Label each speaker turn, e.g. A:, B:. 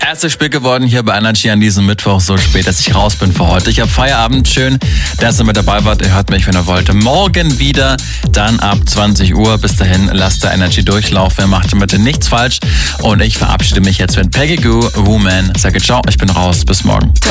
A: Erstes Spiel geworden hier bei Energy an diesem Mittwoch, so spät, dass ich raus bin für heute. Ich habe Feierabend, schön, dass ihr mit dabei wart. Ihr hört mich, wenn ihr wollt. Morgen wieder, dann ab 20 Uhr. Bis dahin, lasst der Energy durchlaufen. Macht bitte nichts falsch. Und ich verabschiede mich jetzt mit Peggy Gou, Woman. Sage ciao, ich bin raus. Bis morgen.